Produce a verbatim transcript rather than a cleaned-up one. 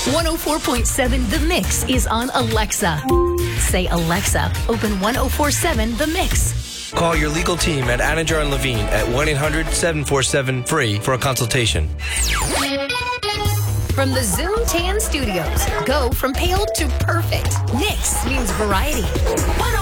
one oh four point seven The Mix is on Alexa. Say, Alexa, open one oh four point seven The Mix. Call your legal team at Anidjar and Levine at one eight hundred seven four seven free for a consultation. From the Zoom Tan Studios, go from pale to perfect. Mix means variety.